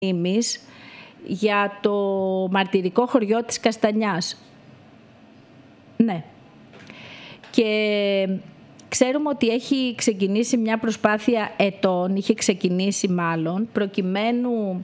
μνήμης για το μαρτυρικό χωριό της Καστανιάς. Ναι. Και ξέρουμε ότι έχει ξεκινήσει μια προσπάθεια ετών, είχε ξεκινήσει μάλλον, προκειμένου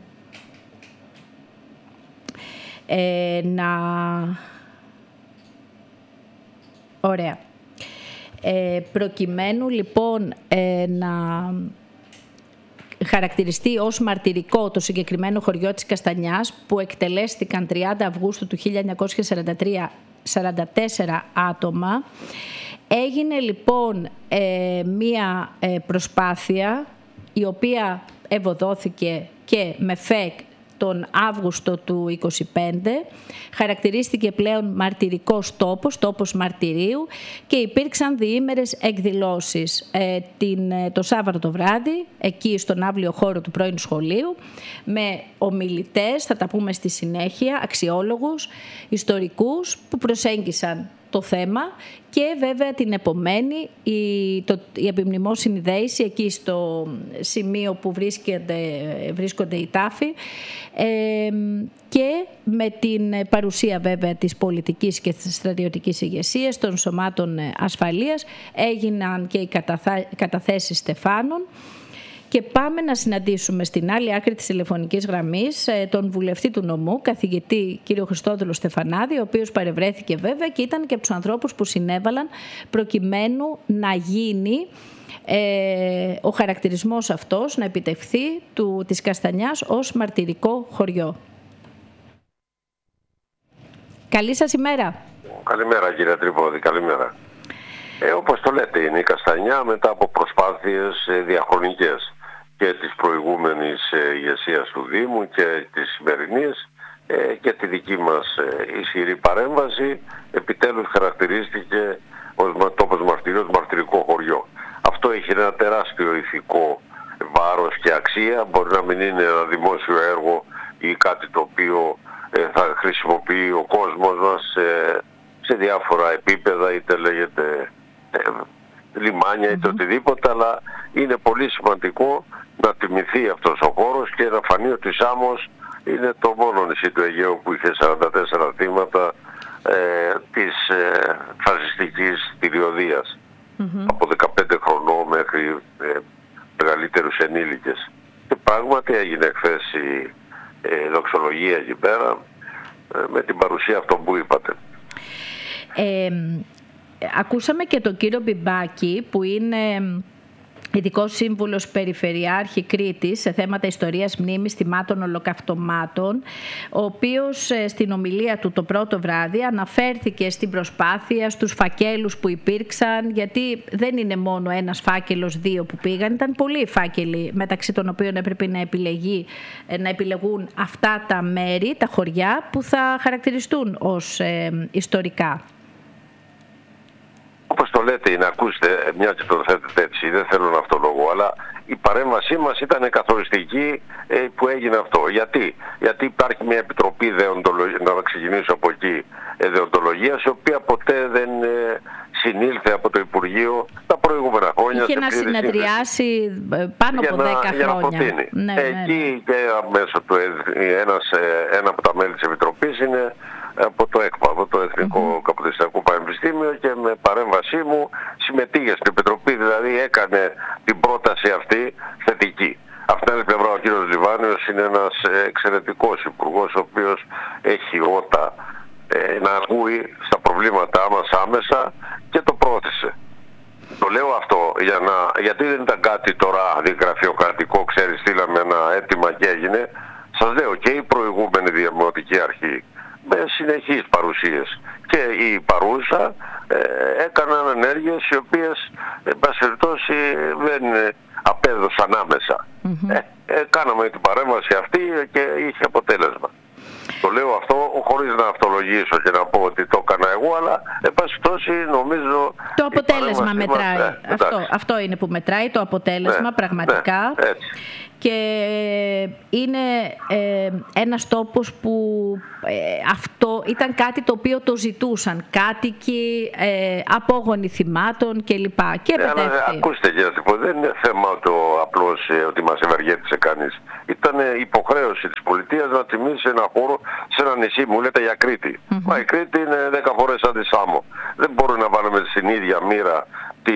Ωραία. Προκειμένου λοιπόν να χαρακτηριστεί ως μαρτυρικό το συγκεκριμένο χωριό της Καστανιάς, που εκτελέστηκαν 30 Αυγούστου του 1943 44 άτομα. Έγινε λοιπόν μία προσπάθεια η οποία ευωδόθηκε και με ΦΕΚ τον Αύγουστο του 25, χαρακτηρίστηκε πλέον μαρτυρικός τόπος μαρτυρίου και υπήρξαν διήμερες εκδηλώσεις το Σάββατο το βράδυ, εκεί στον αύλιο χώρο του πρώην σχολείου, με ομιλητές, θα τα πούμε στη συνέχεια, αξιόλογους, ιστορικούς που προσέγγισαν το θέμα, και βέβαια την επομένη η επιμνημόσυνη δέηση εκεί στο σημείο που βρίσκονται οι τάφοι, και με την παρουσία βέβαια της πολιτικής και της στρατιωτικής ηγεσίας, των σωμάτων ασφαλείας, έγιναν και οι καταθέσεις στεφάνων. Και πάμε να συναντήσουμε στην άλλη άκρη της τηλεφωνικής γραμμής τον βουλευτή του νομού, καθηγητή κύριο Χριστόδουλο Στεφανάδη, ο οποίος παρευρέθηκε βέβαια και ήταν και από τους ανθρώπους που συνέβαλαν προκειμένου να γίνει ο χαρακτηρισμός αυτός, να επιτευχθεί της Καστανιάς ως μαρτυρικό χωριό. Καλή σας ημέρα. Καλημέρα κύριε Τρίποδη, καλημέρα. Όπως το λέτε, είναι η Καστανιά μετά από προσπάθειες διαχρονικές και της προηγούμενης ηγεσίας του Δήμου και της σημερινής και τη δική μας ισχυρή παρέμβαση, επιτέλους χαρακτηρίστηκε ως τόπος μαρτυρίου, ως μαρτυρικό χωριό. Αυτό έχει ένα τεράστιο ηθικό βάρος και αξία. Μπορεί να μην είναι ένα δημόσιο έργο ή κάτι το οποίο θα χρησιμοποιεί ο κόσμος μας σε διάφορα επίπεδα, είτε λέγεται λιμάνια είτε οτιδήποτε, αλλά είναι πολύ σημαντικό να τιμηθεί αυτός ο χώρος και να φανεί ότι η Σάμος είναι το μόνο νησί του Αιγαίου που είχε 44 θύματα της φασιστικής θηριωδίας, από 15 χρονών μέχρι μεγαλύτερους ενήλικες. Και πράγματι έγινε εχθές η δοξολογία εκεί πέρα με την παρουσία αυτών που είπατε. Ακούσαμε και τον κύριο Μπιμπάκη, που είναι ειδικός σύμβουλος Περιφερειάρχη Κρήτης σε θέματα ιστορίας, μνήμης, θυμάτων, ολοκαυτωμάτων, ο οποίος στην ομιλία του το πρώτο βράδυ αναφέρθηκε στην προσπάθεια, στους φακέλους που υπήρξαν, γιατί δεν είναι μόνο ένας φάκελος, δύο που πήγαν, ήταν πολλοί φάκελοι μεταξύ των οποίων έπρεπε να επιλεγούν αυτά τα μέρη, τα χωριά που θα χαρακτηριστούν ως ιστορικά. Όπως το λέτε, είναι, ακούστε, μια και το θέτετε έτσι, δεν θέλω να αυτολογώ, αλλά η παρέμβασή μας ήταν καθοριστική που έγινε αυτό. Γιατί υπάρχει μια επιτροπή δεοντολογίας, να ξεκινήσω από εκεί, δεοντολογίας, η οποία ποτέ δεν συνήλθε από το Υπουργείο τα προηγούμενα χρόνια. Είχε να συνεδριάσει πάνω από 10 χρόνια. Για να προτείνει. Εκεί και μέσω του ένα από τα μέλη της Επιτροπής είναι από το ΕΚΠΑ, από το Εθνικό Καποδιστριακό Πανεπιστήμιο, και με παρέμβασή μου συμμετείχε στην Επιτροπή, δηλαδή έκανε την πρόταση αυτή θετική. Από την άλλη πλευρά ο κύριος Λιβάνιος είναι ένας εξαιρετικός υπουργός, ο οποίος έχει ότα να ακούει στα προβλήματά μας άμεσα και το πρόθεσε. Το λέω αυτό γιατί δεν ήταν κάτι τώρα γραφειοκρατικό, ξέρεις, στείλαμε ένα αίτημα και έγινε. Σας λέω, και η προηγούμενη Δημοτική Αρχή με συνεχείς παρουσίες και η παρούσα έκαναν ενέργειες οι οποίες εν πάση περιπτώσει δεν απέδωσαν άμεσα. Κάναμε την παρέμβαση αυτή και είχε αποτέλεσμα. Το λέω αυτό χωρίς να αυτολογήσω και να πω ότι το έκανα εγώ, αλλά εν πάση περιπτώσει νομίζω το αποτέλεσμα μετράει. Αυτό είναι που μετράει, το αποτέλεσμα πραγματικά. Έτσι. και είναι ένας τόπος που αυτό ήταν κάτι το οποίο το ζητούσαν κάτοικοι, απόγονοι θυμάτων κλπ. Ακούστε κύριε Τρυπώδη, δεν είναι θέμα το απλώς ότι μας ευαργέτησε κανείς. Ήταν υποχρέωση της πολιτείας να τιμήσει ένα χώρο σε ένα νησί, μου λέτε για Κρήτη. Μα η Κρήτη είναι 10 φορές σαν τη Σάμο. Δεν μπορούμε να βάλουμε στην ίδια μοίρα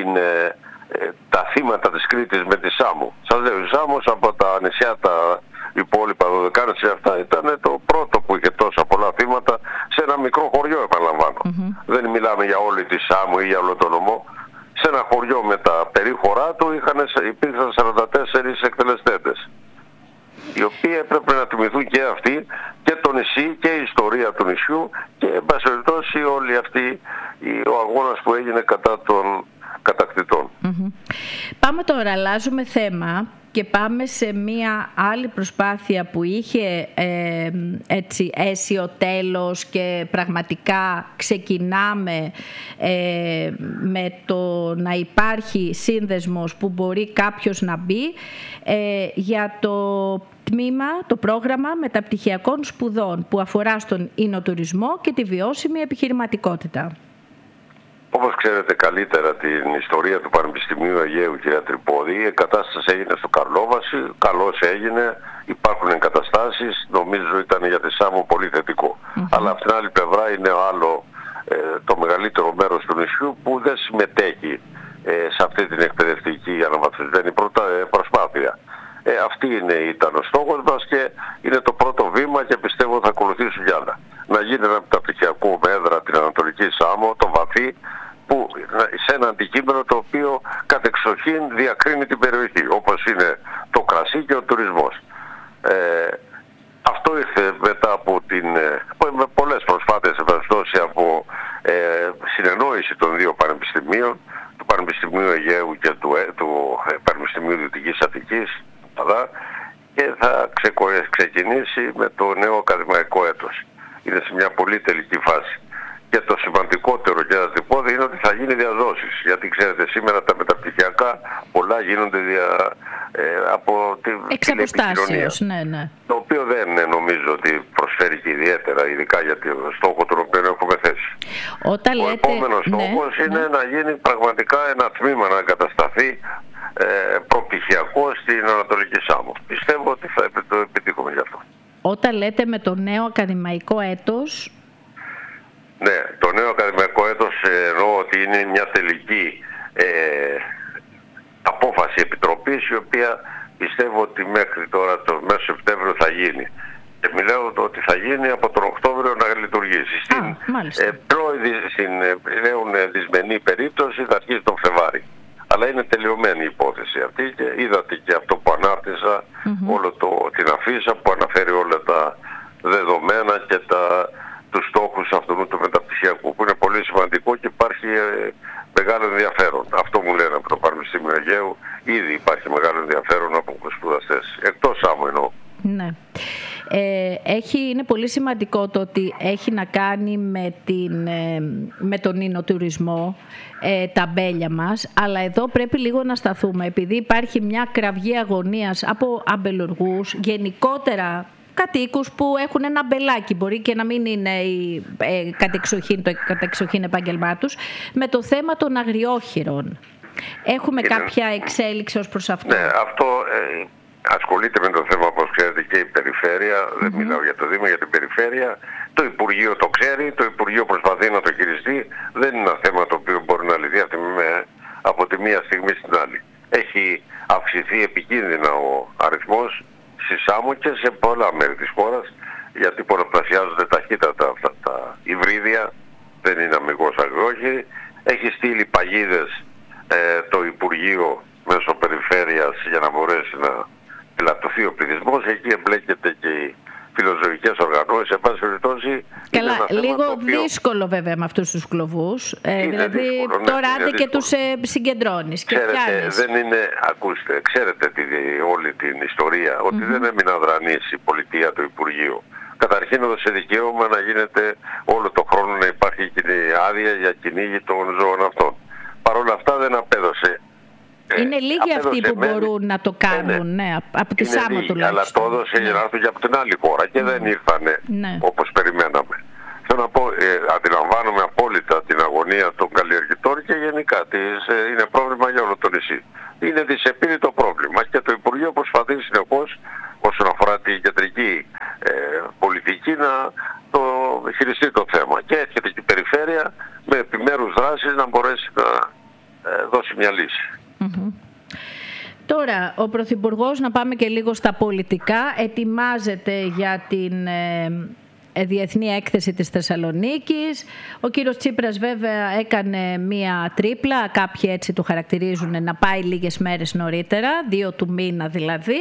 τα θύματα της Κρήτης με τη Σάμο. Σας λέω, η Σάμος από τα νησιά τα υπόλοιπα 12 νησιά αυτά ήταν το πρώτο που είχε τόσα πολλά θύματα σε ένα μικρό χωριό, επαναλαμβάνω. Δεν μιλάμε για όλη τη Σάμο ή για όλο το νομό. Σε ένα χωριό με τα περίχωρά του υπήρχαν 44 εκτελεστέντες, οι οποίοι έπρεπε να τιμηθούν και αυτοί και το νησί και η ιστορία του νησιού και εν πάση περιπτώσει όλη αυτή ο αγώνας που έγινε κατά των κατακτητών. Πάμε τώρα, αλλάζουμε θέμα και πάμε σε μία άλλη προσπάθεια που είχε έτσι αίσιο τέλος και πραγματικά ξεκινάμε με το να υπάρχει σύνδεσμος που μπορεί κάποιος να μπει για το πρόγραμμα μεταπτυχιακών σπουδών που αφορά στον ινοτουρισμό και τη βιώσιμη επιχειρηματικότητα. Όπως ξέρετε καλύτερα την ιστορία του Πανεπιστημίου Αιγαίου, κυρία Τρυπώδη, η κατάσταση έγινε στο Καρλόβαση, καλώς έγινε, υπάρχουν εγκαταστάσεις, νομίζω ήταν για τη Σάμο πολύ θετικό. Αλλά από την άλλη πλευρά είναι άλλο το μεγαλύτερο μέρος του νησιού που δεν συμμετέχει σε αυτή την εκπαιδευτική αναβαθμισμένη προσπάθεια. Αυτή ήταν ο στόχος μας και είναι το πρώτο βήμα και πιστεύω θα ακολουθήσουν κι άλλα. Να γίνει ένα μεταπτυχιακό με έδρα την Ανατολική Σάμο, το βαθύ, που σε ένα αντικείμενο το οποίο κατεξοχήν διακρίνει την περιοχή, όπως είναι το κρασί και ο τουρισμός. Αυτό ήρθε μετά από με πολλές προσπάθειες από συνεννόηση των δύο πανεπιστημίων, του Πανεπιστημίου Αιγαίου και του Πανεπιστημίου Δυτικής Αττικής, και θα ξεκινήσει με το νέο ακαδημαϊκό έτος. Είναι σε μια πολύ τελική φάση. Και το σημαντικότερο, κύριε Τρυπώδη, είναι ότι θα γίνει διαδόσεις. Γιατί ξέρετε, σήμερα τα μεταπτυχιακά πολλά γίνονται από την επικοινωνία. Ναι. Το οποίο δεν νομίζω ότι προσφέρει και ιδιαίτερα, ειδικά για το στόχο τον οποίο έχουμε θέσει. Ο επόμενος στόχος είναι να γίνει πραγματικά ένα τμήμα, να εγκατασταθεί προπτυχιακό στην Ανατολική Σάμο. Πιστεύω ότι θα το επιτύχουμε γι' αυτό. Όταν λέτε με το νέο ακαδημαϊκό έτος... Ναι, το νέο ακαδημαϊκό έτος εννοώ ότι είναι μια τελική απόφαση επιτροπής, η οποία πιστεύω ότι μέχρι τώρα το μέσο Σεπτέμβριο θα γίνει. Και μιλάω ότι θα γίνει από τον Οκτώβριο να λειτουργήσει. Στην πλέον δυσμενή περίπτωση θα αρχίσει τον Φλεβάρι. Αλλά είναι τελειωμένη η υπόθεση αυτή και είδατε και αυτό που ανάρτησα, όλο την αφίσα που αναφέρει όλα τα δεδομένα και τους στόχους αυτού του μεταπτυχιακού, που είναι πολύ σημαντικό και υπάρχει μεγάλο ενδιαφέρον. Αυτό μου λένε από το Πανεπιστήμιο Αιγαίου, ήδη υπάρχει μεγάλο ενδιαφέρον από σπουδαστές, εκτός Σάμου εννοώ. Ναι. Είναι πολύ σημαντικό το ότι έχει να κάνει με τον ινοτουρισμό, τα μπέλια μας, αλλά εδώ πρέπει λίγο να σταθούμε, επειδή υπάρχει μια κραυγή αγωνίας από αμπελουργούς, γενικότερα κατοίκους που έχουν ένα μπελάκι, μπορεί και να μην είναι το κατεξοχήν επάγγελμά τους, με το θέμα των αγριόχειρων. Έχουμε κάποια εξέλιξη ως προς αυτό? Ναι, αυτό ασχολείται με το θέμα, όπως ξέρετε, και η Περιφέρεια. Δεν μιλάω για το Δήμο, για την Περιφέρεια. Το Υπουργείο το ξέρει, το Υπουργείο προσπαθεί να το χειριστεί. Δεν είναι ένα θέμα το οποίο μπορεί να λυθεί από τη μία στιγμή στην άλλη. Έχει αυξηθεί επικίνδυνα ο αριθμός στη Σάμο και σε πολλά μέρη της χώρας, γιατί πολλαπλασιάζονται ταχύτατα αυτά τα υβρίδια, δεν είναι αμυγός αγριόχειροι. Έχει στείλει παγίδες το Υπουργείο μέσω Περιφέρειας για να μπορέσει να ελαττωθεί ο πληθυσμός. Εκεί εμπλέκεται και οι φιλοζωικές οργανώσεις, σε πάση περιπτώσει. Καλά, λίγο δύσκολο βέβαια με αυτούς τους κλωβούς. Δηλαδή δύσκολο, τώρα άντε και τους συγκεντρώνεις και πιάνεις. Δεν είναι, ακούστε, ξέρετε όλη την ιστορία, ότι δεν έμεινε αδρανής η πολιτεία του Υπουργείου. Καταρχήν έδωσε δικαίωμα να γίνεται όλο το χρόνο να υπάρχει άδεια για κυνήγι των ζώων αυτών. Παρ' όλα αυτά δεν απέδωσε Είναι λίγοι αυτοί που μπορούν να το κάνουν, από τη Σάμο τουλάχιστον. Αλλά το έδωσε για να έρθουν και από την άλλη χώρα και δεν ήρθανε όπως περιμέναμε. Θέλω να πω, αντιλαμβάνομαι απόλυτα την αγωνία των καλλιεργητών και γενικά είναι πρόβλημα για όλο το νησί. Είναι δυσεπίλητο πρόβλημα και το Υπουργείο προσπαθεί συνεχώς όσον αφορά την κεντρική πολιτική να το χειριστεί το θέμα. Και έρχεται και η περιφέρεια με επιμέρους δράσεις να μπορέσει να δώσει μια λύση. Τώρα, ο Πρωθυπουργός, να πάμε και λίγο στα πολιτικά, ετοιμάζεται για την Διεθνή Έκθεση της Θεσσαλονίκης. Ο κύριος Τσίπρας βέβαια έκανε μία τρίπλα, κάποιοι έτσι το χαρακτηρίζουν, να πάει λίγες μέρες νωρίτερα, 2 του μήνα δηλαδή.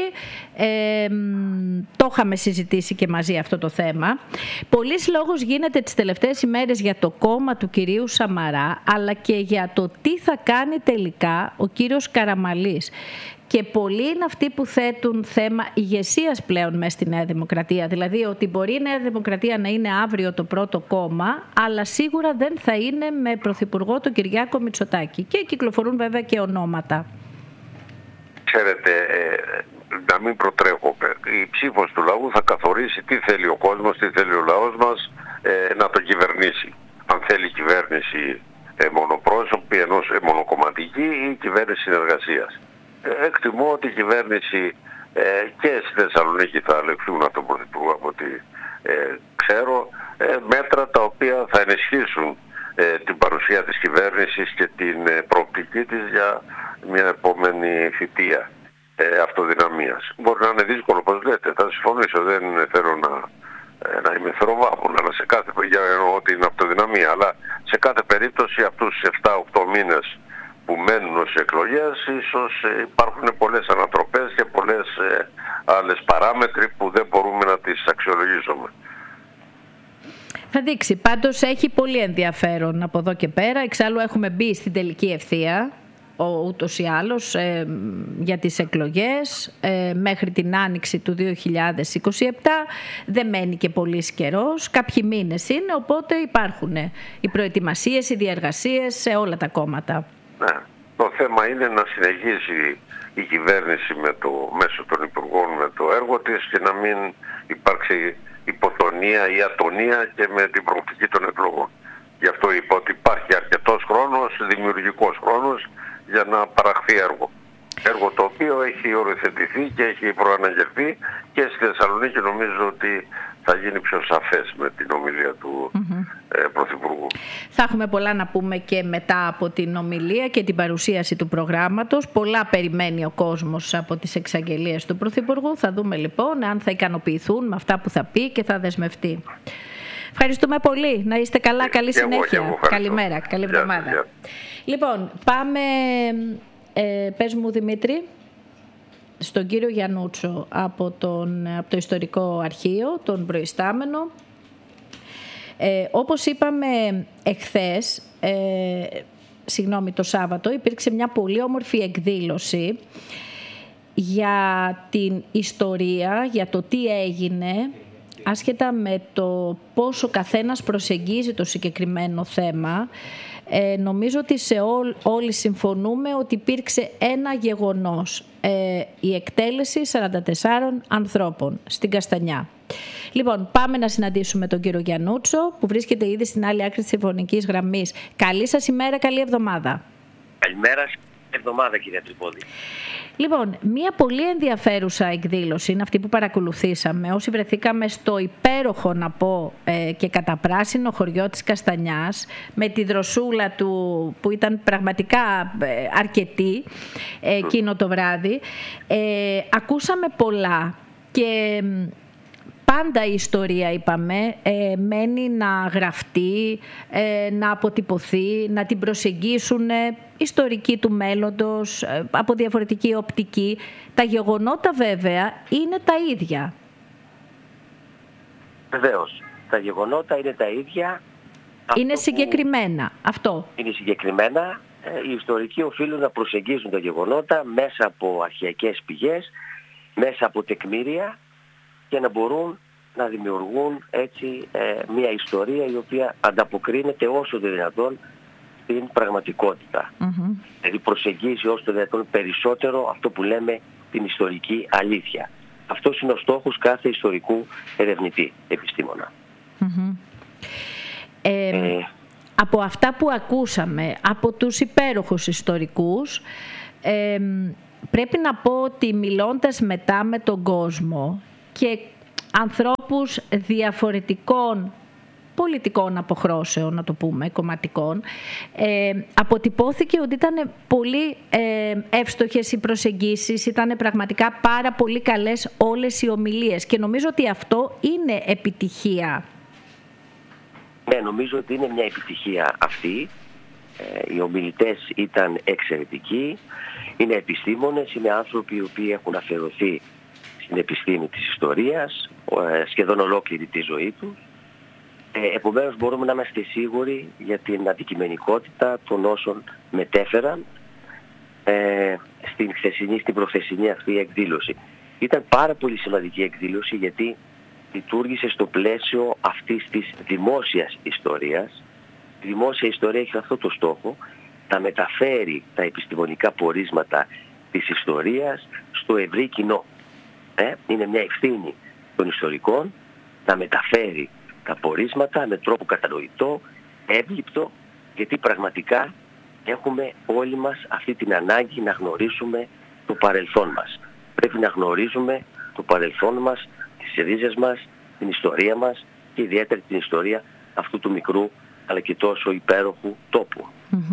Το είχαμε συζητήσει και μαζί αυτό το θέμα. Πολύς λόγος γίνεται τις τελευταίες ημέρες για το κόμμα του κυρίου Σαμαρά, αλλά και για το τι θα κάνει τελικά ο κύριος Καραμανλής. Και πολλοί είναι αυτοί που θέτουν θέμα ηγεσίας πλέον μέσα στη Νέα Δημοκρατία. Δηλαδή ότι μπορεί η Νέα Δημοκρατία να είναι αύριο το πρώτο κόμμα, αλλά σίγουρα δεν θα είναι με πρωθυπουργό τον Κυριάκο Μητσοτάκη. Και κυκλοφορούν βέβαια και ονόματα. Ξέρετε, να μην προτρέχουμε. Η ψήφος του λαού θα καθορίσει τι θέλει ο κόσμος, τι θέλει ο λαός μας να τον κυβερνήσει. Αν θέλει κυβέρνηση μονοπρόσωπη, ενός μονοκομματική ή κυβέρνηση συνεργασίας. Εκτιμώ ότι η κυβέρνηση και στη Θεσσαλονίκη θα ελεγχθούν από τον Πρωθυπουργό, από ό,τι ξέρω, μέτρα τα οποία θα ενισχύσουν την παρουσία της κυβέρνησης και την προοπτική της για μια επόμενη θητεία αυτοδυναμίας. Μπορεί να είναι δύσκολο, όπως λέτε, θα συμφωνήσω, δεν θέλω να είμαι θεροβάμων, αλλά σε κάθε εννοώ ότι είναι αυτοδυναμία, αλλά σε κάθε περίπτωση από τους 7-8 μήνες που μένουν ως εκλογές, ίσως υπάρχουν πολλές ανατροπές και πολλές άλλες παράμετροι που δεν μπορούμε να τις αξιολογήσουμε. Θα δείξει. Πάντως έχει πολύ ενδιαφέρον από εδώ και πέρα. Εξάλλου έχουμε μπει στην τελική ευθεία, ούτως ή άλλως, για τις εκλογές μέχρι την άνοιξη του 2027. Δεν μένει και πολύς καιρός. Κάποιοι μήνες είναι, οπότε υπάρχουν οι προετοιμασίες, οι διεργασίες σε όλα τα κόμματα. Ναι. Το θέμα είναι να συνεχίσει η κυβέρνηση μέσω των υπουργών με το έργο της και να μην υπάρξει υποτονία ή ατονία και με την προοπτική των εκλογών. Γι' αυτό είπα ότι υπάρχει αρκετός χρόνος, δημιουργικός χρόνος για να παραχθεί έργο. Έργο το οποίο έχει οριοθετηθεί και έχει προαναγγελθεί και στη Θεσσαλονίκη νομίζω ότι θα γίνει πιο σαφές με την ομιλία του Πρωθυπουργού. Θα έχουμε πολλά να πούμε και μετά από την ομιλία και την παρουσίαση του προγράμματος. Πολλά περιμένει ο κόσμος από τις εξαγγελίες του Πρωθυπουργού. Θα δούμε λοιπόν αν θα ικανοποιηθούν με αυτά που θα πει και θα δεσμευτεί. Ευχαριστούμε πολύ. Να είστε καλά. Καλή συνέχεια. Καλημέρα. Καλή εβδομάδα. Λοιπόν, πάμε. Πες μου, Δημήτρη, στον κύριο Γιαννούτσο από το Ιστορικό Αρχείο, τον προϊστάμενο. Όπως είπαμε εχθές, το Σάββατο, υπήρξε μια πολύ όμορφη εκδήλωση για την ιστορία, για το τι έγινε, άσχετα με το πόσο καθένας προσεγγίζει το συγκεκριμένο θέμα. Νομίζω ότι όλοι συμφωνούμε ότι υπήρξε ένα γεγονός, η εκτέλεση 44 ανθρώπων στην Καστανιά. Λοιπόν, πάμε να συναντήσουμε τον κύριο Γιαννούτσο που βρίσκεται ήδη στην άλλη άκρη της τηλεφωνικής γραμμής. Καλή σας ημέρα, καλή εβδομάδα. Καλημέρα, εβδομάδα κυρία Τρυπώδη. Λοιπόν, μια πολύ ενδιαφέρουσα εκδήλωση είναι αυτή που παρακολουθήσαμε όσοι βρεθήκαμε στο υπέροχο, να πω, και καταπράσινο χωριό της Καστανιάς, με τη δροσούλα του που ήταν πραγματικά αρκετή εκείνο το βράδυ. Ακούσαμε πολλά και πάντα η ιστορία, είπαμε, μένει να γραφτεί, να αποτυπωθεί, να την προσεγγίσουν ιστορικοί του μέλλοντος, από διαφορετική οπτική. Τα γεγονότα βέβαια είναι τα ίδια. Βεβαίως. Τα γεγονότα είναι τα ίδια. Είναι συγκεκριμένα. Αυτό. Είναι συγκεκριμένα. Οι ιστορικοί οφείλουν να προσεγγίζουν τα γεγονότα μέσα από αρχαιακές πηγές, μέσα από τεκμήρια, και να μπορούν να δημιουργούν έτσι μια ιστορία η οποία ανταποκρίνεται όσο το δυνατόν στην πραγματικότητα. Δηλαδή προσεγγίζει όσο το δυνατόν περισσότερο αυτό που λέμε την ιστορική αλήθεια. Αυτός είναι ο στόχος κάθε ιστορικού ερευνητή, επιστήμονα. Από αυτά που ακούσαμε από τους υπέροχους ιστορικούς, πρέπει να πω ότι μιλώντας μετά με τον κόσμο και ανθρώπους διαφορετικών πολιτικών αποχρώσεων, να το πούμε, κομματικών, αποτυπώθηκε ότι ήταν πολύ εύστοχες οι προσεγγίσεις, ήταν πραγματικά πάρα πολύ καλές όλες οι ομιλίες και νομίζω ότι αυτό είναι επιτυχία. Ναι, νομίζω ότι είναι μια επιτυχία αυτή. Οι ομιλητές ήταν εξαιρετικοί, είναι επιστήμονες, είναι άνθρωποι οι οποίοι έχουν αφιερωθεί στην επιστήμη της ιστορίας σχεδόν ολόκληρη τη ζωή τους. Επομένως μπορούμε να είμαστε σίγουροι για την αντικειμενικότητα των όσων μετέφεραν στην προχθεσινή αυτή εκδήλωση. Ήταν πάρα πολύ σημαντική εκδήλωση γιατί λειτουργήσε στο πλαίσιο αυτής της δημόσιας ιστορίας. Η δημόσια ιστορία έχει αυτό το στόχο, να μεταφέρει τα επιστημονικά πορίσματα της ιστορίας στο ευρύ κοινό. Είναι μια ευθύνη των ιστορικών να μεταφέρει τα πορίσματα με τρόπο κατανοητό, εύληπτο, γιατί πραγματικά έχουμε όλοι μας αυτή την ανάγκη να γνωρίσουμε το παρελθόν μας. Πρέπει να γνωρίζουμε το παρελθόν μας, τις ρίζες μας, την ιστορία μας και ιδιαίτερα την ιστορία αυτού του μικρού αλλά και τόσο υπέροχου τόπου.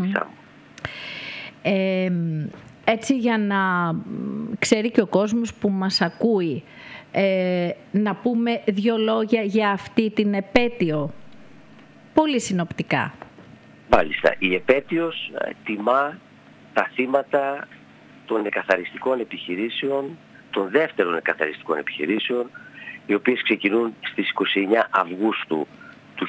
Έτσι για να ξέρει και ο κόσμος που μας ακούει, να πούμε 2 λόγια για αυτή την επέτειο, πολύ συνοπτικά. Μάλιστα, η επέτειος τιμά τα θύματα των εκαθαριστικών επιχειρήσεων, των δεύτερων εκαθαριστικών επιχειρήσεων, οι οποίες ξεκινούν στις 29 Αυγούστου του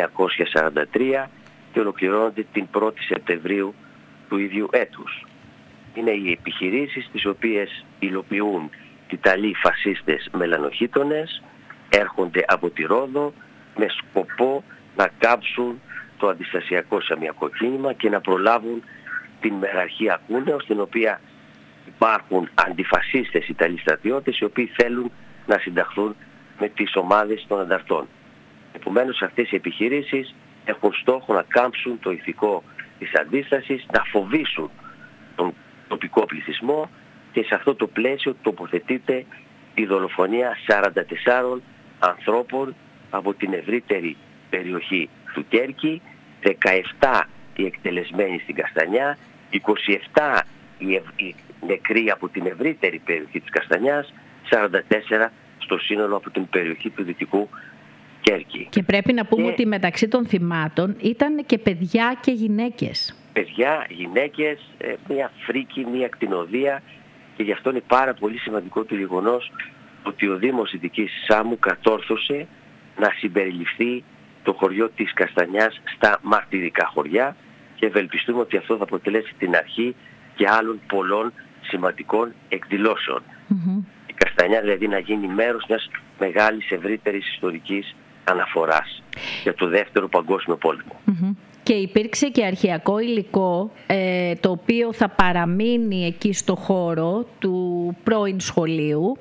1943 και ολοκληρώνονται την 1η Σεπτεμβρίου του ίδιου έτους. Είναι οι επιχειρήσεις τις οποίες υλοποιούν Ιταλοί φασίστες μελανοχίτονες, έρχονται από τη Ρόδο με σκοπό να κάψουν το αντιστασιακό σαμιακό κίνημα και να προλάβουν την μεραρχία Κούνεο, στην οποία υπάρχουν αντιφασίστες Ιταλοί στρατιώτες οι οποίοι θέλουν να συνταχθούν με τις ομάδες των ανταρτών. Επομένως αυτές οι επιχειρήσεις έχουν στόχο να κάμψουν το ηθικό της αντίστασης, να φοβήσουν τον τοπικό πληθυσμό και σε αυτό το πλαίσιο τοποθετείται η δολοφονία 44 ανθρώπων από την ευρύτερη περιοχή του Κέρκη, 17 οι εκτελεσμένοι στην Καστανιά, 27 οι νεκροί από την ευρύτερη περιοχή της Καστανιάς, 44 στο σύνολο από την περιοχή του Δυτικού Κέρκη. Και πρέπει να πούμε ότι μεταξύ των θυμάτων ήταν και παιδιά και γυναίκες. Παιδιά, γυναίκες, μια φρίκη, μια κτηνοδία, και γι' αυτό είναι πάρα πολύ σημαντικό το γεγονός ότι ο Δήμος Δυτικής Σάμου κατόρθωσε να συμπεριληφθεί το χωριό της Καστανιάς στα μαρτυρικά χωριά και ευελπιστούμε ότι αυτό θα αποτελέσει την αρχή και άλλων πολλών σημαντικών εκδηλώσεων. Η Καστανιά δηλαδή να γίνει μέρος μιας μεγάλης ευρύτερης ιστορικής αναφοράς για το Δεύτερο Παγκόσμιο Πόλεμο. Και υπήρξε και αρχαιακό υλικό το οποίο θα παραμείνει εκεί στο χώρο του πρώην σχολείου.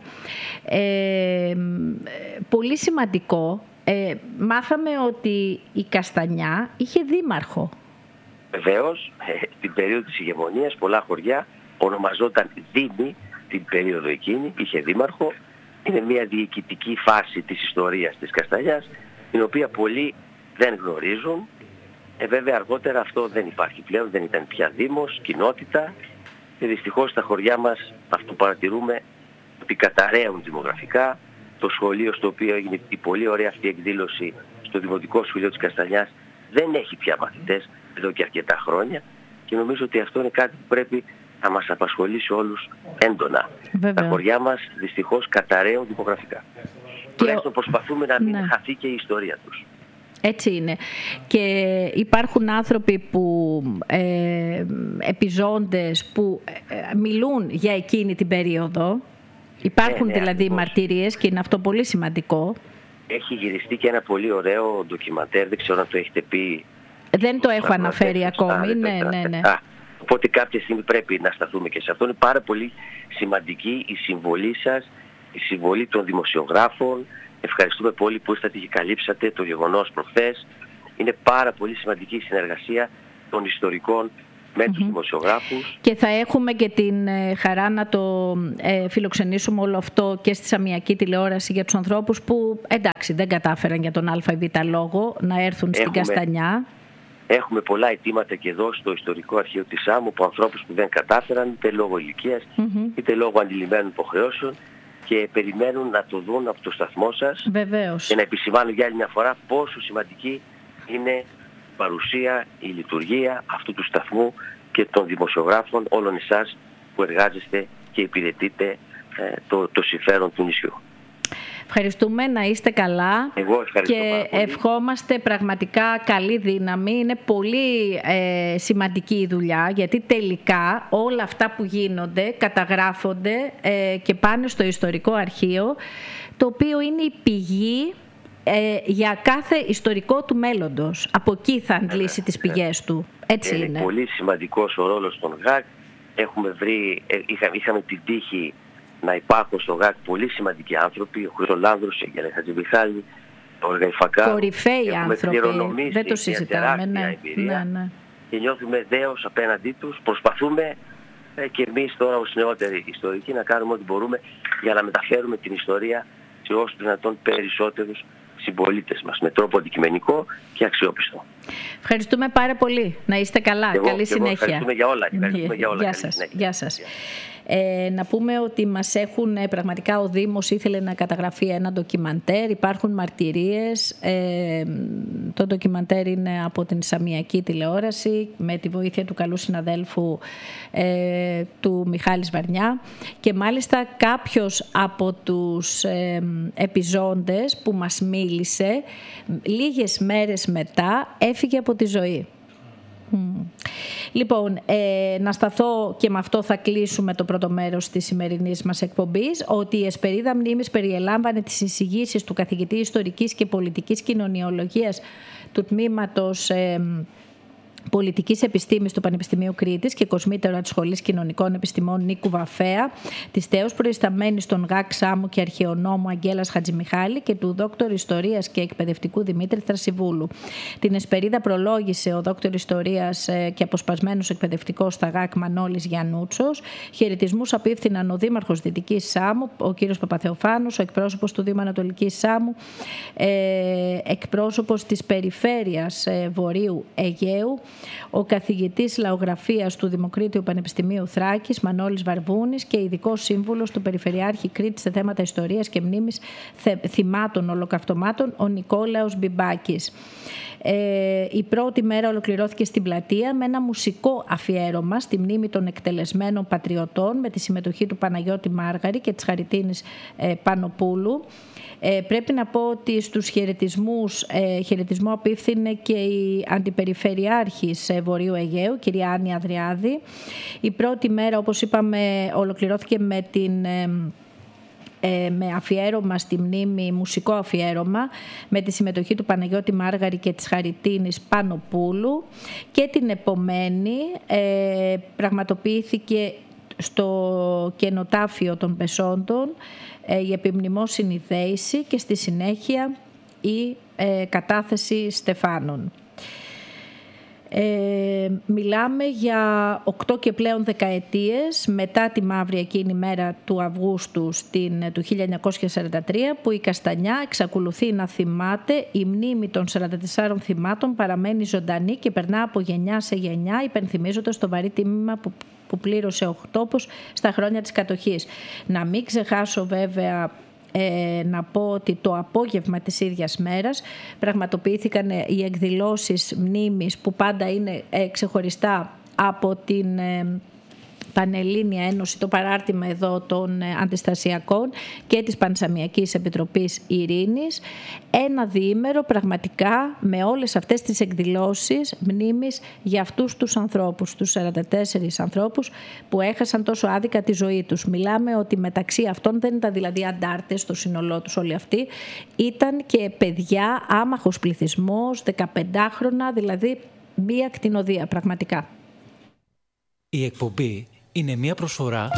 Πολύ σημαντικό. Μάθαμε ότι η Καστανιά είχε δήμαρχο. Βεβαίως, την περίοδο της ηγεμονίας πολλά χωριά ονομαζόταν Δήμοι την περίοδο εκείνη, είχε δήμαρχο. Είναι μια διοικητική φάση της ιστορίας της Καστανιάς, την οποία πολλοί δεν γνωρίζουν. Βέβαια αργότερα αυτό δεν υπάρχει πλέον, δεν ήταν πια δήμος, κοινότητα, και δυστυχώς στα χωριά μας αυτό παρατηρούμε ότι καταραίουν δημογραφικά. Το σχολείο στο οποίο έγινε η πολύ ωραία αυτή εκδήλωση στο Δημοτικό Σχολείο της Καστανιάς δεν έχει πια μαθητές εδώ και αρκετά χρόνια και νομίζω ότι αυτό είναι κάτι που πρέπει να μας απασχολήσει όλους έντονα. Βέβαια. Τα χωριά μας δυστυχώς καταραίουν δημογραφικά. Τουλάχιστον προσπαθούμε να μην χαθεί και η ιστορία τους. Έτσι είναι. Και υπάρχουν άνθρωποι που επιζώντες που μιλούν για εκείνη την περίοδο. Υπάρχουν δηλαδή μαρτυρίες και είναι αυτό πολύ σημαντικό. Έχει γυριστεί και ένα πολύ ωραίο ντοκιμαντέρ, δεν ξέρω αν το έχετε πει, Δεν το έχω αναφέρει ακόμη. Ναι. Οπότε κάποια στιγμή πρέπει να σταθούμε και σε αυτό. Είναι πάρα πολύ σημαντική η συμβολή σας, η συμβολή των δημοσιογράφων. Ευχαριστούμε πολύ που ήρθατε και καλύψατε το γεγονός προχθές. Είναι πάρα πολύ σημαντική η συνεργασία των ιστορικών με τους δημοσιογράφους. Και θα έχουμε και την χαρά να το φιλοξενήσουμε όλο αυτό και στη Σαμιακή τηλεόραση για τους ανθρώπους που εντάξει δεν κατάφεραν για τον α ή β λόγο να έρθουν στην Καστανιά. Έχουμε πολλά αιτήματα και εδώ στο ιστορικό αρχείο της Σάμου από ανθρώπους που δεν κατάφεραν είτε λόγω ηλικίας είτε λόγω αντιλημμένων υποχρεώσεων και περιμένουν να το δουν από το σταθμό σας. Βεβαίως. Και να επισημάνω για άλλη μια φορά πόσο σημαντική είναι η παρουσία, η λειτουργία αυτού του σταθμού και των δημοσιογράφων όλων εσάς που εργάζεστε και υπηρετείτε το συμφέρον του νησιού. Ευχαριστούμε, να είστε καλά. Εγώ ευχαριστώ και πάρα πολύ. ευχόμαστε πραγματικά καλή δύναμη. Είναι πολύ σημαντική η δουλειά, γιατί τελικά όλα αυτά που γίνονται καταγράφονται και πάνε στο ιστορικό αρχείο, το οποίο είναι η πηγή για κάθε ιστορικό του μέλλοντος. Από εκεί θα αντλήσει τις πηγές του. Έτσι είναι. Είναι πολύ σημαντικός ο ρόλος των ΓΑΚ. Έχουμε βρει, είχαμε την τύχη να υπάρχουν στο ΓΑΚ πολύ σημαντικοί άνθρωποι, ο Χρυσολάνδρος, η Αγγέλα Χατζημπιχάλη, ο Γαϊφακάρου. Κορυφαίοι άνθρωποι, δεν το συζητάμε. Ναι. Και νιώθουμε δέος απέναντί τους. Προσπαθούμε και εμείς τώρα ως νεότεροι ιστορικοί να κάνουμε ό,τι μπορούμε για να μεταφέρουμε την ιστορία σε όσο δυνατόν περισσότερους συμπολίτες μας με τρόπο αντικειμενικό και αξιόπιστο. Ευχαριστούμε πάρα πολύ. Να είστε καλά. Καλή συνέχεια. Ευχαριστούμε για όλα. Γεια σας. Να πούμε ότι μας έχουν πραγματικά, ο Δήμος ήθελε να καταγραφεί ένα ντοκιμαντέρ, υπάρχουν μαρτυρίες, το ντοκιμαντέρ είναι από την Σαμιακή τηλεόραση με τη βοήθεια του καλού συναδέλφου του Μιχάλη Βαρνιά και μάλιστα κάποιος από τους επιζώντες που μας μίλησε λίγες μέρες μετά έφυγε από τη ζωή. Λοιπόν, να σταθώ και με αυτό θα κλείσουμε το πρώτο μέρος της σημερινής μας εκπομπής, ότι η Εσπερίδα Μνήμης περιελάμβανε τις εισηγήσεις του καθηγητή Ιστορικής και Πολιτικής Κοινωνιολογίας του Τμήματος Πολιτικής Επιστήμης του Πανεπιστημίου Κρήτης και κοσμήτερα της Σχολής Κοινωνικών Επιστημών Νίκου Βαφέα, της τέως προϊσταμένης των ΓΑΚ Σάμου και αρχαιονόμου Αγγέλας Χατζημιχάλη και του δόκτωρ Ιστορίας και Εκπαιδευτικού Δημήτρη Θρασιβούλου. Την Εσπερίδα προλόγησε ο δόκτωρ Ιστορίας και αποσπασμένος εκπαιδευτικός στα ΓΑΚ Μανώλης Γιαννούτσος. Χαιρετισμούς απίφθηναν ο Δήμαρχος Δυτικής Σάμου, ο κ. Παπαθεοφάνους, ο εκπρόσωπος του Δήμου Ανατολικής Σάμου, εκπρόσωπος της Περιφέρειας Βορείου Αιγαίου, ο καθηγητής λαογραφίας του Δημοκρίτιου Πανεπιστημίου Θράκης, Μανώλης Βαρβούνης, και ειδικός σύμβουλος του Περιφερειάρχη Κρήτης σε θέματα ιστορίας και μνήμης θυμάτων ολοκαυτωμάτων, ο Νικόλαος Μπιμπάκης. Η πρώτη μέρα ολοκληρώθηκε στην πλατεία με ένα μουσικό αφιέρωμα στη μνήμη των εκτελεσμένων πατριωτών με τη συμμετοχή του Παναγιώτη Μάργαρη και της Χαριτίνης Πανοπούλου. Πρέπει να πω ότι στους χαιρετισμό απίφθινε και η Αντιπεριφερειάρχης Βορείου Αιγαίου, κυρία Άννη Αδριάδη. Η πρώτη μέρα, όπως είπαμε, ολοκληρώθηκε με αφιέρωμα στη μνήμη, μουσικό αφιέρωμα με τη συμμετοχή του Παναγιώτη Μάργαρη και της Χαριτίνης Πανοπούλου, και την επομένη πραγματοποιήθηκε στο κενοτάφιο των Πεσόντων η επιμνημόσυνη δέηση και στη συνέχεια η κατάθεση στεφάνων. Μιλάμε για 8 και πλέον δεκαετίες μετά τη μαύρη εκείνη μέρα του Αυγούστου του 1943, που η Καστανιά εξακολουθεί να θυμάται. Η μνήμη των 44 θυμάτων παραμένει ζωντανή και περνά από γενιά σε γενιά, υπενθυμίζοντας το βαρύ τίμημα που πλήρωσε ο τόπος στα χρόνια της κατοχής. Να μην ξεχάσω βέβαια να πω ότι το απόγευμα της ίδιας μέρας πραγματοποιήθηκαν οι εκδηλώσεις μνήμης, που πάντα είναι ξεχωριστά από την Πανελλήνια Ένωση, το παράρτημα εδώ των αντιστασιακών και της Πανσαμιακής Επιτροπής Ειρήνης. Ένα διήμερο πραγματικά με όλες αυτές τις εκδηλώσεις μνήμης για αυτούς τους ανθρώπους, τους 44 ανθρώπους που έχασαν τόσο άδικα τη ζωή τους. Μιλάμε ότι μεταξύ αυτών δεν ήταν δηλαδή αντάρτες στο σύνολό τους όλοι αυτοί, ήταν και παιδιά, άμαχος πληθυσμός, 15χρονα, δηλαδή Μία ακτινοδία, πραγματικά. Η εκπομπή είναι μία προσφορά.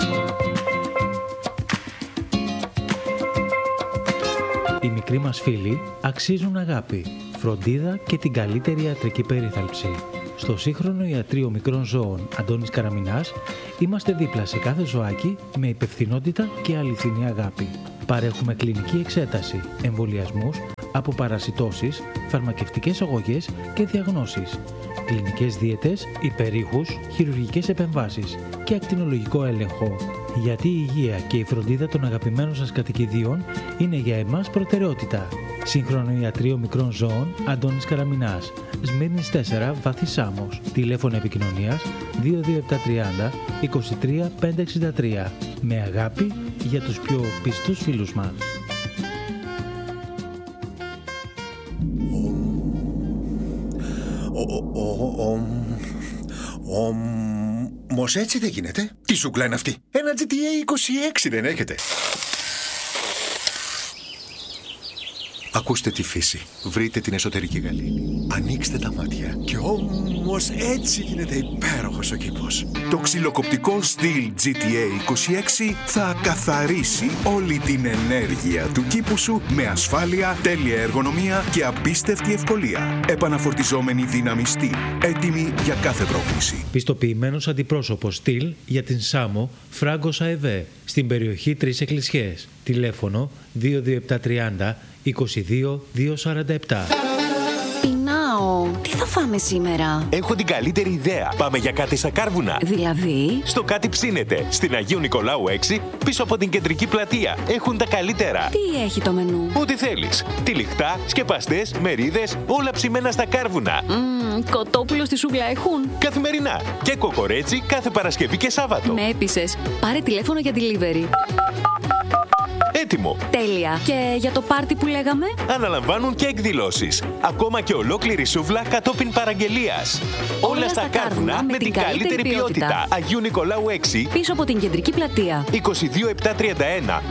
Οι μικροί μας φίλοι αξίζουν αγάπη, φροντίδα και την καλύτερη ιατρική περίθαλψη. Στο σύγχρονο ιατρείο μικρών ζώων Αντώνης Καραμινάς είμαστε δίπλα σε κάθε ζωάκι με υπευθυνότητα και αληθινή αγάπη. Παρέχουμε κλινική εξέταση, εμβολιασμούς, αποπαρασιτώσεις, φαρμακευτικές αγωγές και διαγνώσεις, κλινικές δίαιτες, υπερήχους, χειρουργικές επεμβάσεις και ακτινολογικό έλεγχο. Γιατί η υγεία και η φροντίδα των αγαπημένων σας κατοικιδίων είναι για εμάς προτεραιότητα. Σύγχρονο ιατρείο μικρών ζώων Αντώνης Καραμινάς, Σμύρνης 4, Βάθη Σάμος. Τηλέφωνο επικοινωνίας 22730 23 563. Με αγάπη για τους πιο πιστούς φίλους μας. Όμως έτσι δεν γίνεται. Τι σούκλα είναι αυτή? Ένα GTA 26 δεν έχετε? Ακούστε τη φύση. Βρείτε την εσωτερική γαλήνη. Ανοίξτε τα μάτια. Και όμως έτσι γίνεται υπέροχος ο κήπος. Το ξυλοκοπτικό Stihl GTA 26 θα καθαρίσει όλη την ενέργεια του κήπου σου με ασφάλεια, τέλεια εργονομία και απίστευτη ευκολία. Επαναφορτιζόμενη δύναμη Stihl. Έτοιμη για κάθε πρόκληση. Πιστοποιημένος αντιπρόσωπος Stihl για την Σάμο, Φράγκος ΑΕΒ, στην περιοχή 3 Εκκλησιές. Τηλέφωνο 22730 22 247. Πεινάω. Τι θα φάμε σήμερα? Έχω την καλύτερη ιδέα. Πάμε για κάτι στα Κάρβουνα. Δηλαδή? Στο κάτι ψήνεται. Στην Αγίου Νικολάου 6, πίσω από την κεντρική πλατεία. Έχουν τα καλύτερα. Τι έχει το μενού? Ό,τι θέλεις. Τυλιχτά, σκεπαστές, μερίδες, όλα ψημένα στα Κάρβουνα. Κοτόπουλο στη σούβλα έχουν? Καθημερινά. Και κοκορέτσι κάθε Παρασκευή και Σάββατο. Με έπεισες. Πάρε τηλέφωνο για delivery. Έτοιμο. Τέλεια. Και για το πάρτι που λέγαμε? Αναλαμβάνουν και εκδηλώσεις. Ακόμα και ολόκληρη σούβλα κατόπιν παραγγελίας. Όλα στα Κάρβουνα με την καλύτερη ποιότητα. Αγίου Νικολάου 6, πίσω από την κεντρική πλατεία. 22731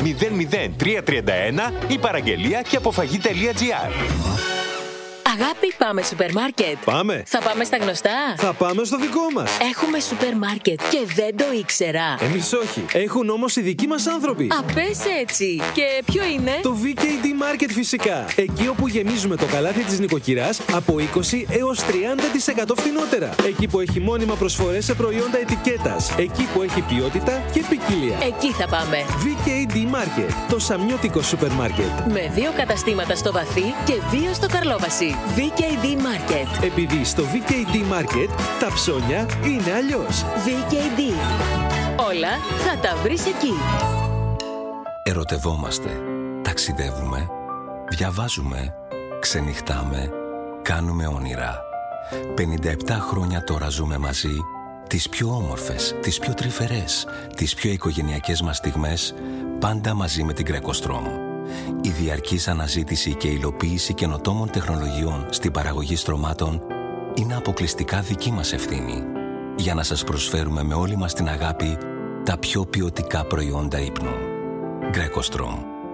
00331 ή παραγγελία και αποφαγή.gr. Αγάπη, πάμε σούπερ μάρκετ. Πάμε. Θα πάμε στα γνωστά. Θα πάμε στο δικό μας. Έχουμε σούπερ μάρκετ και δεν το ήξερα. Εμείς όχι. Έχουν όμως οι δικοί μας άνθρωποι. Α, πες έτσι. Και ποιο είναι? Το VKD Market φυσικά. Εκεί όπου γεμίζουμε το καλάθι της νοικοκυράς από 20 έως 30% φθηνότερα. Εκεί που έχει μόνιμα προσφορές σε προϊόντα ετικέτας. Εκεί που έχει ποιότητα και ποικιλία. Εκεί θα πάμε. VKD Market. Το σαμιώτικο σούπερ μάρκετ. Με 2 καταστήματα στο Βαθύ και 2 στο Καρλόβαση. VKD Market. Επειδή στο VKD Market τα ψώνια είναι αλλιώς. VKD. Όλα θα τα βρεις εκεί. Ερωτευόμαστε, ταξιδεύουμε, διαβάζουμε, ξενυχτάμε, κάνουμε όνειρα. 57 χρόνια τώρα ζούμε μαζί, τις πιο όμορφες, τις πιο τρυφερές, τις πιο οικογενειακές μας στιγμές, πάντα μαζί με την Greco-Strom. Η διαρκής αναζήτηση και υλοποίηση καινοτόμων τεχνολογιών στην παραγωγή στρωμάτων είναι αποκλειστικά δική μας ευθύνη, για να σας προσφέρουμε με όλη μας την αγάπη τα πιο ποιοτικά προϊόντα ύπνου. Greco-Strom.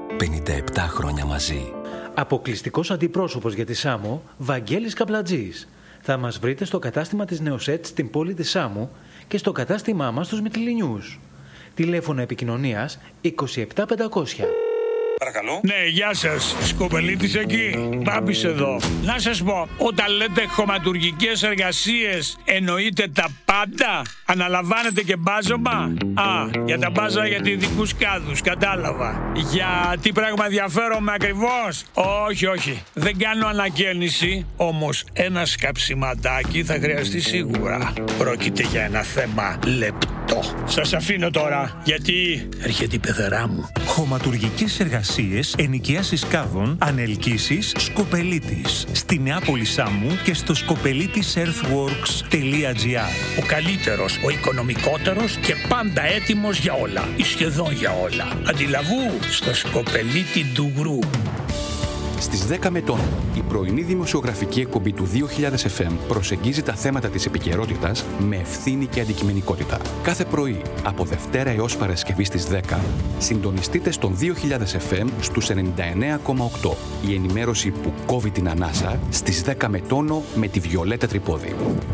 57 χρόνια μαζί. Αποκλειστικός αντιπρόσωπος για τη Σάμο, Βαγγέλης Καπλατζής. Θα μας βρείτε στο κατάστημα της Νεοσέτ στην πόλη της Σάμου και στο κατάστημά μας στους Μυτιληνιούς. Τηλέφωνο επικοινωνίας 27500. Παρακαλώ. Ναι, γεια σας. Σκοπελίτης εκεί. Μπάμπης εδώ. Να σας πω, όταν λέτε χωματουργικές εργασίες, εννοείτε τα πάντα? Αναλαμβάνετε και μπάζωμα? Για τα μπάζα για ειδικούς κάδους, κατάλαβα. Για τι πράγμα ενδιαφέρομαι ακριβώς? Όχι. Δεν κάνω ανακαίνιση, όμως ένα σκαψιματάκι θα χρειαστεί σίγουρα. Πρόκειται για ένα θέμα λεπτό. Σας αφήνω τώρα, γιατί έρχεται η πεθερά μου. Χωματουργικές εργασίες, ενοικίασης κάδων, ανελκύσεις, Σκοπελίτης. Στη Νεάπολη Σάμου και στο skopelitis.earthworks.gr. Ο καλύτερος, ο οικονομικότερος και πάντα έτοιμος για όλα. Ή σχεδόν για όλα. Αντιλαβού στο Σκοπελίτη Ντουγρού. Στις 10 με τον, η πρωινή δημοσιογραφική εκπομπή του 2000 FM προσεγγίζει τα θέματα της επικαιρότητας με ευθύνη και αντικειμενικότητα. Κάθε πρωί, από Δευτέρα έως Παρασκευή στις 10, συντονιστείτε στον 2000 FM στους 99,8. Η ενημέρωση που κόβει την ανάσα στις 10 με τόνο με τη Βιολέτα Τρυπόδη.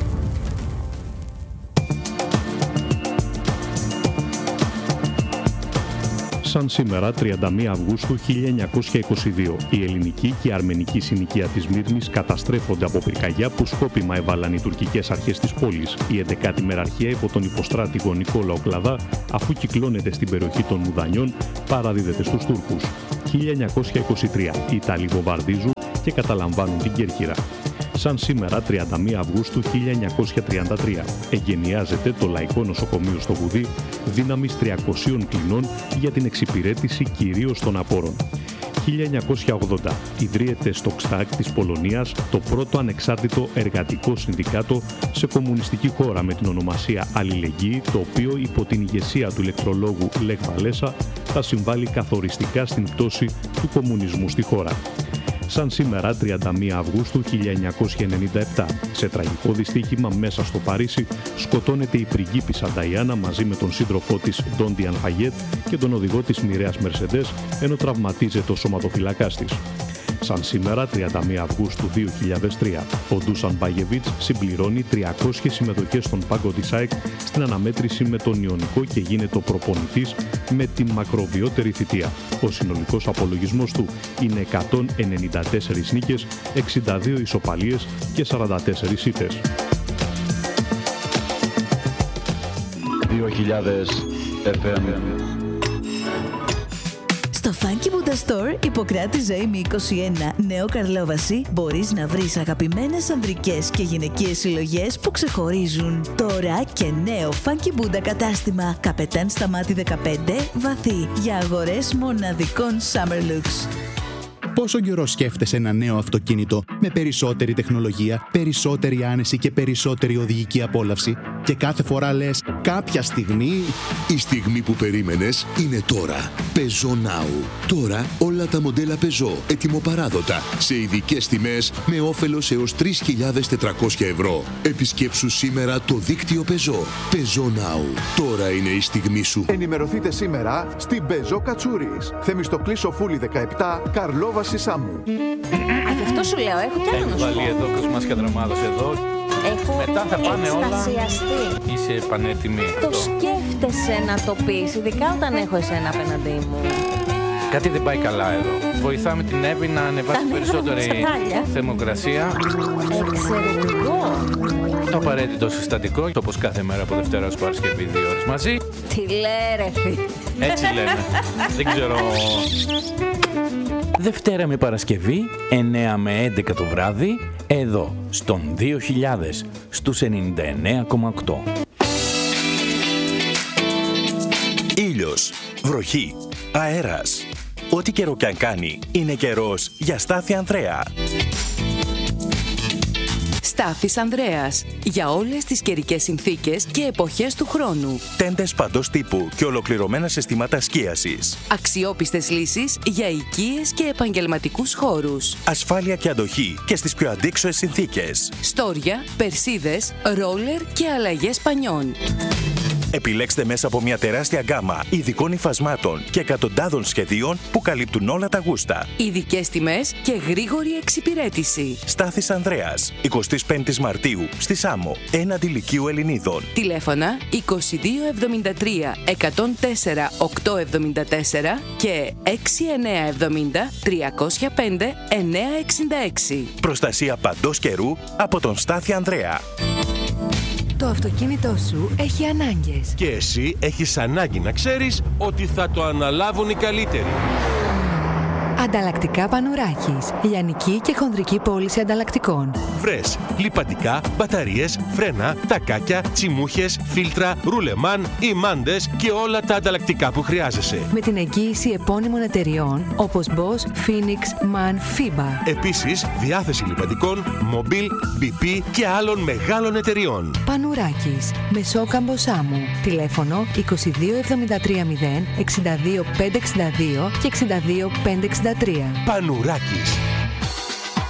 Σαν σήμερα, 31 Αυγούστου 1922, η ελληνική και η αρμενική συνοικία της Μύρνης καταστρέφονται από πυρκαγιά που σκόπιμα έβαλαν οι τουρκικές αρχές της πόλης. Η 11η μεραρχία υπό τον υποστράτηγο Νικόλαο Κλαδά, αφού κυκλώνεται στην περιοχή των Μουδανιών, παραδίδεται στους Τούρκους. 1923, οι Ιταλοί βομβαρδίζουν και καταλαμβάνουν την Κέρκυρα. Σαν σήμερα, 31 Αυγούστου 1933, εγκαινιάζεται το Λαϊκό Νοσοκομείο στο Γουδί, δύναμης 300 κλινών για την εξυπηρέτηση κυρίως των απόρων. 1980, ιδρύεται στο Ξτάκ της Πολωνίας το πρώτο ανεξάρτητο εργατικό συνδικάτο σε κομμουνιστική χώρα με την ονομασία Αλληλεγγύη, το οποίο υπό την ηγεσία του ηλεκτρολόγου Λεχ Βαλέσα θα συμβάλλει καθοριστικά στην πτώση του κομμουνισμού στη χώρα. Σαν σήμερα, 31 Αυγούστου 1997, σε τραγικό δυστύχημα μέσα στο Παρίσι, σκοτώνεται η πριγκίπισσα Νταϊάννα μαζί με τον σύντροφό της Ντον Ντιαν Φαγιέτ και τον οδηγό της μοιραίας Μερσεντές, ενώ τραυματίζεται ο σωματοφυλακάς της. Σαν σήμερα, 31 Αυγούστου 2003, ο Ντούσαν Μπάγεβιτς συμπληρώνει 300 συμμετοχές στον πάγκο της ΑΕΚ στην αναμέτρηση με τον Ιωνικό και γίνεται ο προπονητής με την μακροβιότερη θητεία. Ο συνολικός απολογισμός του είναι 194 νίκες, 62 ισοπαλίες και 44 ήττες. 2000 FM. Στο Funky Buddha Store, Ιπποκράτη Ζωήμη 21, Νέο Καρλόβαση, μπορείς να βρεις αγαπημένες ανδρικές και γυναικείες συλλογές που ξεχωρίζουν. Τώρα και νέο Funky Buddha κατάστημα, Καπετάν Σταμάτη 15, Βαθύ, για αγορές μοναδικών Summer Looks. Πόσο καιρό σκέφτεσαι ένα νέο αυτοκίνητο με περισσότερη τεχνολογία, περισσότερη άνεση και περισσότερη οδηγική απόλαυση και κάθε φορά λες κάποια στιγμή... Η στιγμή που περίμενες είναι τώρα. Peugeot Now. Τώρα όλα τα μοντέλα Peugeot ετοιμοπαράδοτα σε ειδικές τιμές με όφελος έως 3.400 ευρώ. Επισκέψου σήμερα το δίκτυο Peugeot. Peugeot Now. Τώρα είναι η στιγμή σου. Ενημερωθείτε σήμερα στην Peugeot Κατσούρης. Θεμιστοκλή Σοφούλη 17, Καρλόβαση Σάμου. Γι' αυτό σου λέω, έχω κι άλλο να σου πω. Έχει βάλει εδώ Κοσμάς Κατρομάδος εδώ. Έχω μετά θα πάνε εκστασιαστεί. Όλα. Είσαι πανέτοιμη. Το σκέφτεσαι να το πεις, ειδικά όταν έχω εσένα απέναντί μου. Κάτι δεν πάει καλά εδώ. Βοηθάμε την Εύη να ανεβάσει περισσότερη θερμοκρασία. Εξαιρετικό. Το απαραίτητο συστατικό, όπως κάθε μέρα από Δευτέρα ως Παρασκευή 2 ώρες μαζί. Τι λέει ρε φίλε. Έτσι λένε. Δεν ξέρω. Δευτέρα με Παρασκευή, 9 με 11 το βράδυ, εδώ, στον 2000, στους 99,8. Ήλιος, βροχή, αέρας. Ό,τι καιρό κι αν κάνει, είναι καιρός για Στάθη Ανδρέα. Στάθης Ανδρέας. Για όλες τις καιρικές συνθήκες και εποχές του χρόνου. Τέντες παντός τύπου και ολοκληρωμένα συστήματα σκίασης. Αξιόπιστες λύσεις για οικίες και επαγγελματικούς χώρους. Ασφάλεια και αντοχή και στις πιο αντίξωες συνθήκες. Στόρια, περσίδες, ρόλερ και αλλαγές πανιών. Επιλέξτε μέσα από μια τεράστια γκάμα ειδικών υφασμάτων και εκατοντάδων σχεδίων που καλύπτουν όλα τα γούστα. Ειδικές τιμές και γρήγορη εξυπηρέτηση. Στάθης Ανδρέας, 25 Μαρτίου, στη Σάμο, έναντι Λυκείου Ελληνίδων. Τηλέφωνα 2273 104 874 και 6970 305 966. Προστασία παντός καιρού από τον Στάθη Ανδρέα. Το αυτοκίνητό σου έχει ανάγκες. Και εσύ έχεις ανάγκη να ξέρεις ότι θα το αναλάβουν οι καλύτεροι. Ανταλλακτικά Πανουράκης. Λιανική και χονδρική πώληση ανταλλακτικών. Βρες λιπαντικά, μπαταρίες, φρένα, τακάκια, τσιμούχες, φίλτρα, ρουλεμάν, ημάντες και όλα τα ανταλλακτικά που χρειάζεσαι. Με την εγγύηση επώνυμων εταιριών όπως Bosch, Phoenix, MAN, FIBA. Επίσης, διάθεση λιπαντικών, Mobil, BP και άλλων μεγάλων εταιριών. Πανουράκης. Μεσόκαμπο Σάμου. Τηλέφωνο 22730 62562 και 62563. Πανουράκης.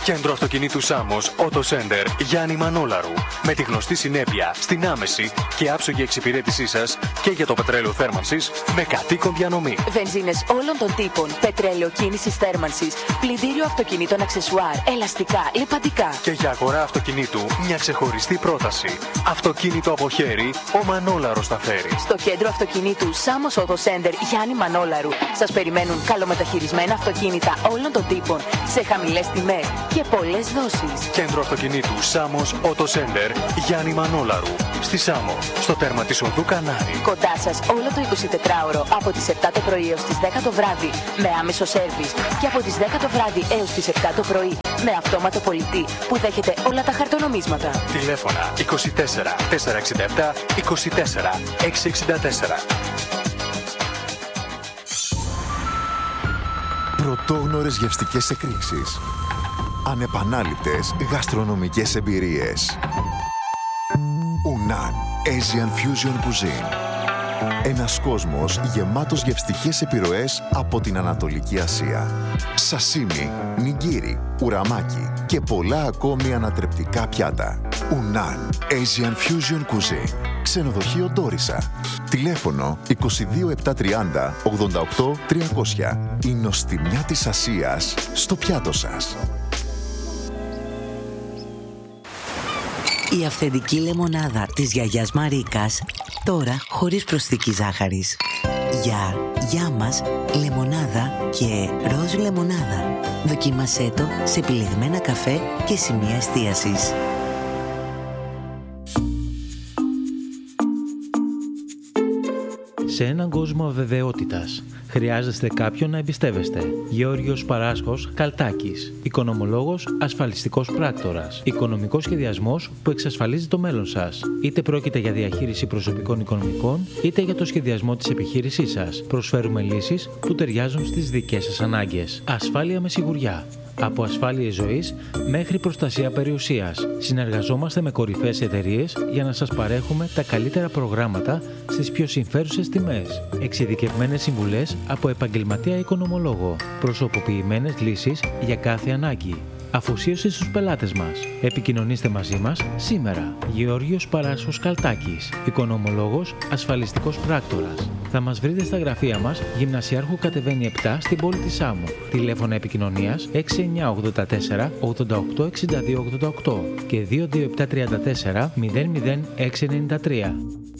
Κέντρο αυτοκινήτου Σάμος Auto Center Γιάννη Μανόλαρου. Με τη γνωστή συνέπεια στην άμεση και άψογη εξυπηρέτησή σας και για το πετρέλαιο θέρμανσης με κατοίκον διανομή. Βενζίνες όλων των τύπων, πετρέλαιο κίνησης θέρμανσης, πλυντήριο αυτοκινήτων αξεσουάρ, ελαστικά, λιπαντικά. Και για αγορά αυτοκινήτου μια ξεχωριστή πρόταση. Αυτοκίνητο από χέρι, ο Μανόλαρος θα φέρει. Στο κέντρο αυτοκινήτου Σάμος Auto Center Γιάννη Μανόλαρου σας περιμένουν καλομεταχειρισμένα αυτοκίνητα όλων των τύπων σε χαμηλές τιμές και πολλές δόσεις. Κέντρο αυτοκινήτου Σάμος Auto Center Γιάννη Μανόλαρου. Στη Σάμο, στο τέρμα της οδού Κανάρη. Κοντά σας όλο το 24ωρο από τις 7 το πρωί έως τις 10 το βράδυ με άμεσο σέρβις και από τις 10 το βράδυ έως τις 7 το πρωί με αυτόματο πολιτή που δέχεται όλα τα χαρτονομίσματα. Τηλέφωνα 24 467 24 664. Πρωτόγνωρες γευστικές εκρήξεις. Ανεπανάληπτες γαστρονομικές εμπειρίες. Unan Asian Fusion Cuisine. Ένας κόσμος γεμάτος γευστικές επιρροές από την Ανατολική Ασία. Σασίμι, νιγκίρι, ουραμάκι και πολλά ακόμη ανατρεπτικά πιάτα. Unan Asian Fusion Cuisine. Ξενοδοχείο Ντόρισα. Τηλέφωνο 22730 88 300. Η νοστιμιά της Ασίας στο πιάτο σας. Η αυθεντική λεμονάδα της γιαγιάς Μαρίκας, τώρα χωρίς προσθήκη ζάχαρης. Για μας, λεμονάδα και ροζ λεμονάδα. Δοκίμασέ το σε επιλεγμένα καφέ και σημεία εστίασης. Σε έναν κόσμο αβεβαιότητας, χρειάζεστε κάποιον να εμπιστεύεστε. Γεώργιος Παράσχος Καλτάκης. Οικονομολόγος, ασφαλιστικός πράκτορας. Οικονομικός σχεδιασμός που εξασφαλίζει το μέλλον σας. Είτε πρόκειται για διαχείριση προσωπικών οικονομικών, είτε για το σχεδιασμό της επιχείρησής σας. Προσφέρουμε λύσεις που ταιριάζουν στις δικές σας ανάγκες. Ασφάλεια με σιγουριά. Από ασφάλειες ζωής μέχρι προστασία περιουσίας. Συνεργαζόμαστε με κορυφαίες εταιρείες για να σας παρέχουμε τα καλύτερα προγράμματα στις πιο συμφέρουσες τιμές. Εξειδικευμένες συμβουλές από επαγγελματία οικονομολόγο. Προσωποποιημένες λύσεις για κάθε ανάγκη. Αφοσίωση στους πελάτες μας. Επικοινωνήστε μαζί μας σήμερα. Γεώργιος Παράσχος Καλτάκης. Οικονομολόγος, ασφαλιστικός πράκτορας. Θα μας βρείτε στα γραφεία μας, Γυμνασιάρχου κατεβαίνει 7 στην πόλη της Σάμου. Τηλέφωνα επικοινωνίας 6984 88 62 88 και 22734 00693.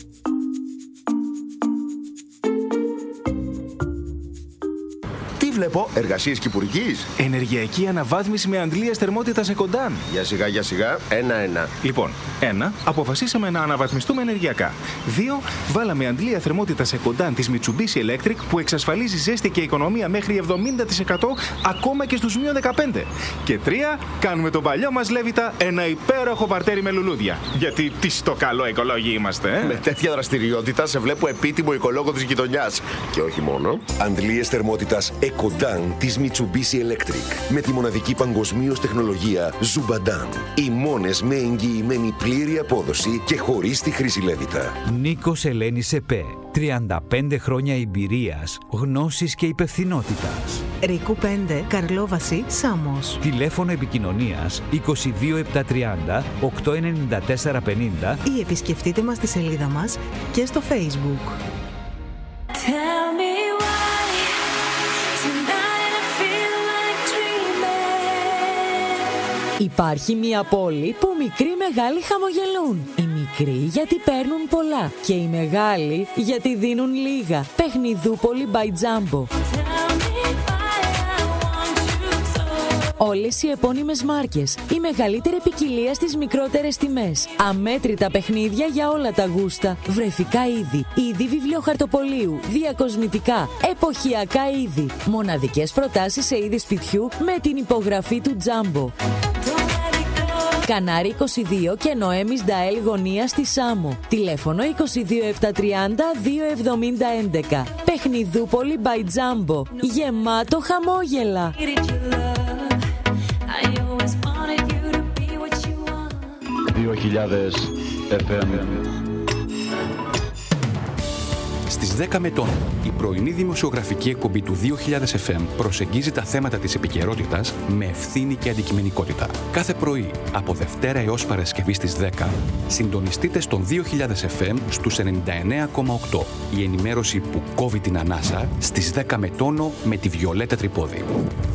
Βλέπω εργασίες κυπουρικής. Ενεργειακή αναβάθμιση με αντλίες θερμότητας Εκοντάν. Για σιγά, ένα-ένα. Λοιπόν, 1. Αποφασίσαμε να αναβαθμιστούμε ενεργειακά. 2. Βάλαμε αντλία θερμότητας Εκοντάν της Mitsubishi Electric που εξασφαλίζει ζέστη και οικονομία μέχρι 70% ακόμα και στους -15. Και 3. Κάνουμε τον παλιό μας Λέβητα ένα υπέροχο παρτέρι με λουλούδια. Γιατί τι στο καλό οικολόγοι είμαστε, Με τέτοια δραστηριότητα σε βλέπω επίτιμο οικολόγο της γειτονιάς. Και όχι μόνο. Αντλίες θερμότητας Εκοντάν της Mitsubishi Electric. Με τη μοναδική παγκοσμίως τεχνολογία Zubadan. Οι μόνες με εγγυημένη πλήρη απόδοση και χωρίς τη χρήση Λέβητα. Νίκος Ελένης ΕΠΕ. 35 χρόνια εμπειρίας, γνώσης και υπευθυνότητας. Ρίκου 5, Καρλόβαση, Σάμος. Τηλέφωνο επικοινωνίας 22730 89450 ή επισκεφτείτε μας στη σελίδα μας και στο Facebook. Υπάρχει μια πόλη που μικροί μεγάλοι χαμογελούν. Οι μικροί γιατί παίρνουν πολλά και οι μεγάλοι γιατί δίνουν λίγα. Παιχνιδούπολη by Jumbo. Όλες οι επώνυμες μάρκες, η μεγαλύτερη ποικιλία στις μικρότερες τιμές. Αμέτρητα παιχνίδια για όλα τα γούστα. Βρεφικά είδη, είδη βιβλιοχαρτοπολίου, διακοσμητικά, εποχιακά είδη. Μοναδικές προτάσεις σε είδη σπιτιού με την υπογραφή του Jumbo. Κανάρι 22 και Νοέμις Νταέλ γωνία στη Σάμο. Τηλέφωνο 22730 27011. Παιχνιδούπολη by Jumbo. Γεμάτο χαμόγελα. 2000 FM. Στις 10 με τόνο, η πρωινή δημοσιογραφική εκπομπή του 2000 FM προσεγγίζει τα θέματα της επικαιρότητας με ευθύνη και αντικειμενικότητα. Κάθε πρωί, από Δευτέρα έως Παρασκευή στις 10, συντονιστείτε στον 2000 FM στους 99,8. Η ενημέρωση που κόβει την ανάσα στις 10 με τόνο με τη Βιολέτα Τρυπόδη.